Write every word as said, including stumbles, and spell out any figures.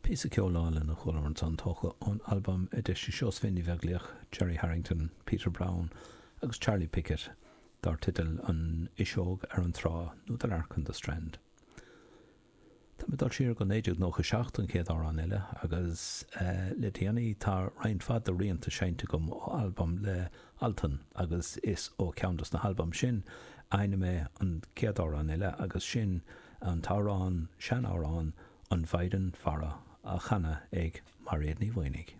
Pís a ceolála na cholar an tan tócha an album a de si seos finni bhegliach Jerry Harrington, Peter Brown agus Charlie Pickett dar titil an iseog ar an trá nó dal arcan the Strand. Tá me dal siar go néideag nó go seacht an céad ár an eile agus uh, le déanaí tá rein fad a rianta seinte gom ó album le Alton agus is ó ceantas na album sin aine me an céad ár an eile agus sin an tárán, sean árán an bhaiden fara a chana ag mar réad ní bhainnig.